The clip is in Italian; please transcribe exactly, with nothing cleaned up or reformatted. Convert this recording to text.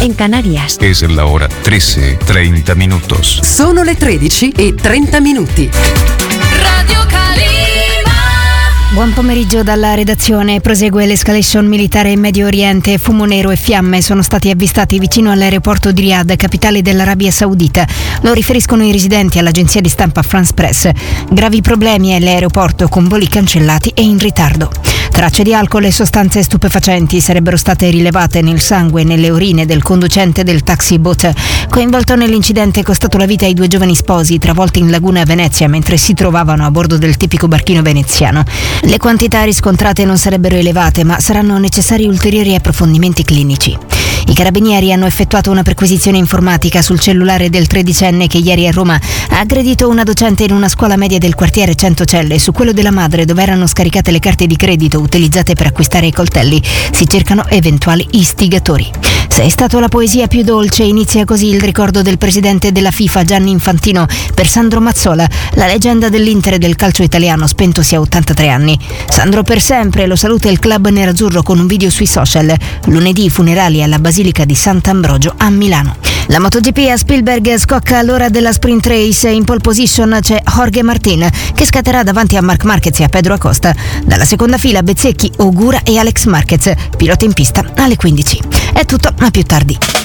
en Canarias. Es la hora trece, treinta minutos. Sono le tredici e trenta minuti. Radio Calima. Buon pomeriggio dalla redazione. Prosegue l'escalation militare in Medio Oriente. Fumo nero e fiamme sono stati avvistati vicino all'aeroporto di Riyadh, capitale dell'Arabia Saudita. Lo riferiscono i residenti all'agenzia di stampa France Press. Gravi problemi all'aeroporto, con voli cancellati e in ritardo. Tracce di alcol e sostanze stupefacenti sarebbero state rilevate nel sangue e nelle urine del conducente del taxi boat, coinvolto nell'incidente costato la vita ai due giovani sposi travolti in laguna a Venezia mentre si trovavano a bordo del tipico barchino veneziano. Le quantità riscontrate non sarebbero elevate, ma saranno necessari ulteriori approfondimenti clinici. I carabinieri hanno effettuato una perquisizione informatica sul cellulare del tredicenne che ieri a Roma ha aggredito una docente in una scuola media del quartiere Centocelle, su quello della madre dove erano scaricate le carte di credito utilizzate per acquistare i coltelli. Si cercano eventuali istigatori. Se è stato la poesia più dolce, inizia così il ricordo del presidente della FIFA Gianni Infantino per Sandro Mazzola, la leggenda dell'Inter e del calcio italiano, spentosi a ottantatré anni. Sandro per sempre, lo saluta il club nerazzurro con un video sui social. Lunedì funerali alla Basilica di Sant'Ambrogio a Milano. La MotoGP a Spielberg scocca all'ora della sprint race. In pole position c'è Jorge Martin che scatterà davanti a Marc Marquez e a Pedro Acosta. Dalla seconda fila Bezzecchi, Ogura e Alex Marquez. Pilota in pista alle quindici. È tutto, a più tardi.